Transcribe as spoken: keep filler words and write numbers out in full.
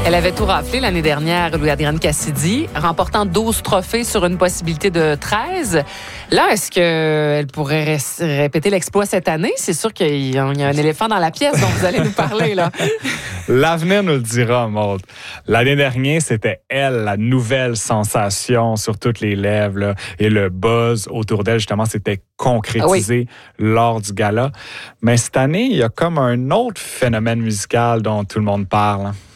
Elle avait tout raflé l'année dernière, Louis-Adrienne Cassidy, remportant douze trophées sur une possibilité de treize. Là, est-ce qu'elle pourrait ré- répéter l'exploit cette année? C'est sûr qu'il y a un éléphant dans la pièce dont vous allez nous parler, là. L'avenir nous le dira, Maude. L'année dernière, c'était elle, la nouvelle sensation sur toutes les lèvres, là, et le buzz autour d'elle, justement, s'était concrétisé oui. lors du gala. Mais cette année, il y a comme un autre phénomène musical dont tout le monde parle.